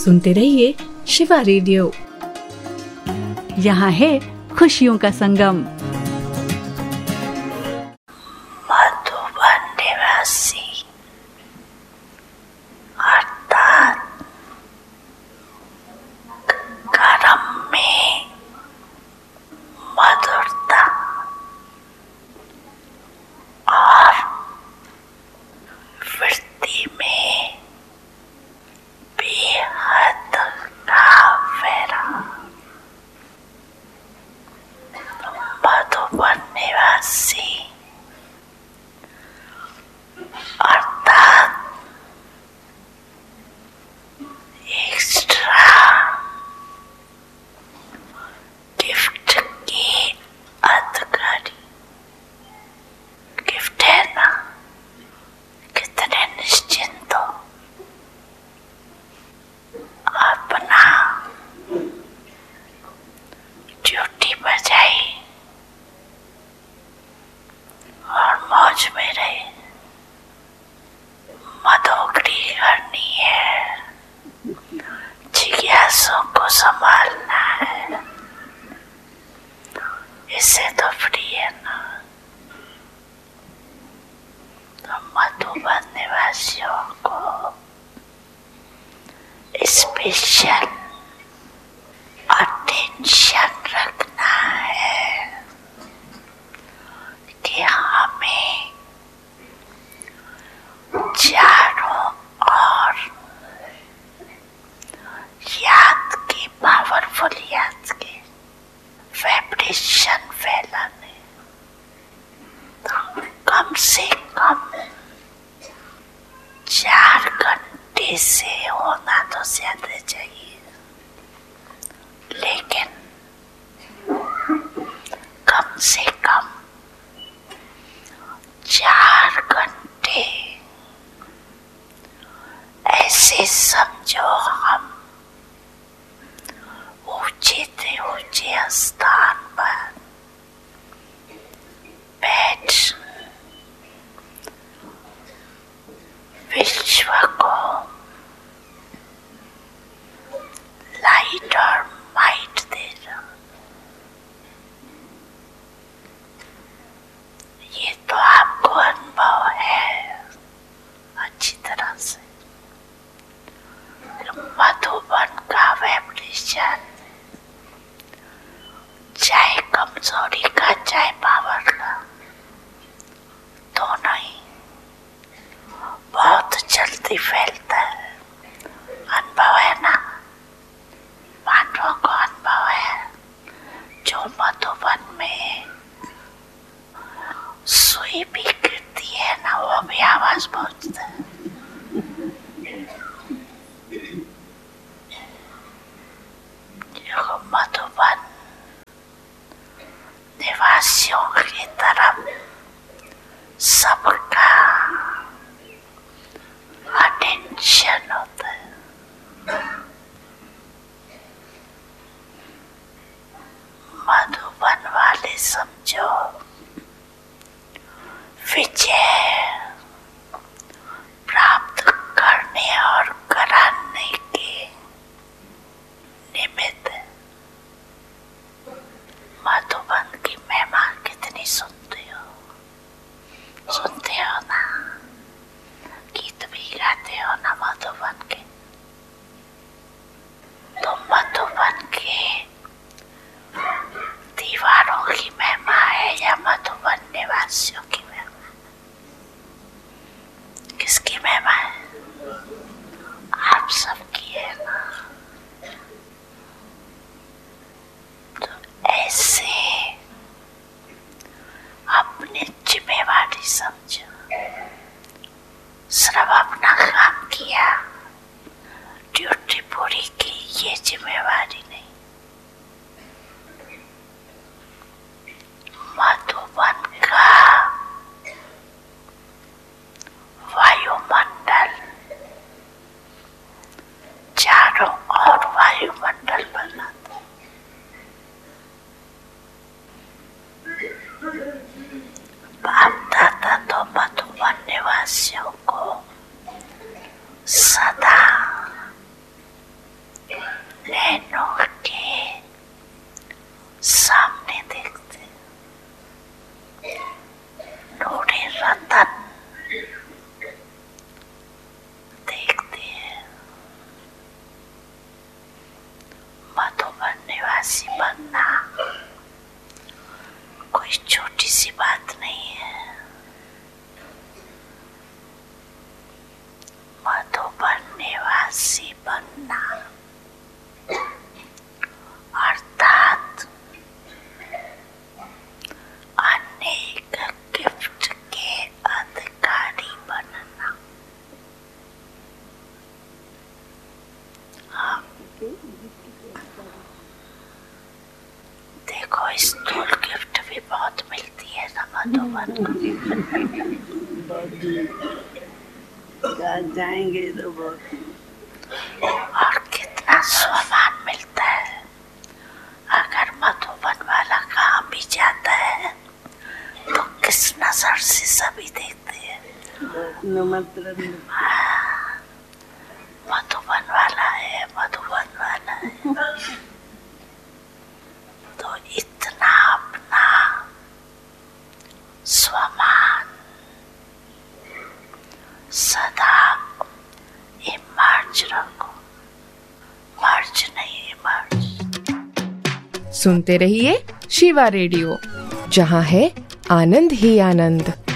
सुनते रहिए शिवा रेडियो। यहाँ है खुशियों का संगम। मधुबन निवासी अर्थात कर्म में मधुरता और वृत्ति में बेहद काफेरा। मधुबन निवासी अर्थात एक्स्ट्रा गिफ्ट की अधिकारी। गिफ्ट है ना, कितने निश्चिंत हो अपना ड्यूटी बजाई और मौज में रहे। मधोगरी करनी है, जिज्ञासों को संभालना है, इससे तो फ्री है ना। तो मधुबन निवासियों को स्पेशल अटेंशन रखना है कि हमें चारों ओर याद के पावरफुल याद के वाइब्रेशन फैलाने। तो कम से कम 4 घंटे से होना तो ज्यादा चाहिए, लेकिन कम से कम 4 घंटे ऐसे समझो हम ऊंचे से ऊंचे स्थान पर बैठ विश्व को लाइट और माइट दे रहा। ये तो आपको अनुभव है अच्छी तरह से। मधुबन का वाइब्रेशन चाहे कमजोरी का चाहे पावर का, दोनों ही बहुत जल्दी फैलता है। अनुभव है ना, मानवों को अनुभव है। जो मधुबन में सुई भी गिरती है ना, वो भी आवाज पहुंचता है। मधुबन निवासियों की तरफ सबका अटेंशन होता है। मधुबन वाले समझो विजय प्राप्त करने और कराने के निमित्त मधुबन की महिमा कितनी सुनते हो ना, गीत भी गाते हो ना मधुबन के। तो मधुबन के दीवारों की महिमा है या मधुबन निवासियों की महिमा? किसकी महिमा है? आप सबकी है ना। तो ऐसे अपनी जिम्मेवारी समझो। सिर्फ अपना काम किया, ड्यूटी पूरी की, ये जिम्मेवारी नहीं। मधुबन का वायुमंडल, चारों ओर वायुमंडल बनाता है। बाप दादा तो मधुबन निवासियों को सदा मधुबन को जाएंगे तो बहुत। और कितना सम्मान मिलता है अगर मधुबन वाला कहाँ भी जाता है तो किस नजर से सभी देखते हैं। मधुबन वाला है, मधुबन वाला है। तो इतना अपना स्वमान सदा इमर्ज रखो, मर्ज नहीं इमर्ज। सुनते रहिए शिवा रेडियो, जहाँ है आनंद ही आनंद।